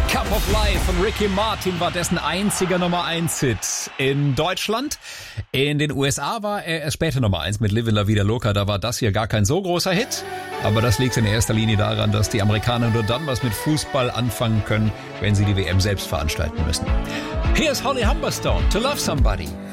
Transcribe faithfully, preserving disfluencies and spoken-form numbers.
Cup of Life von Ricky Martin war dessen einziger Nummer eins Hit in Deutschland. In den U S A war er erst später Nummer eins mit Livin' La Vida Loca. Da war das hier gar kein so großer Hit. Aber das liegt in erster Linie daran, dass die Amerikaner nur dann was mit Fußball anfangen können, wenn sie die W M selbst veranstalten müssen. Hier ist Holly Humberstone, To Love Somebody.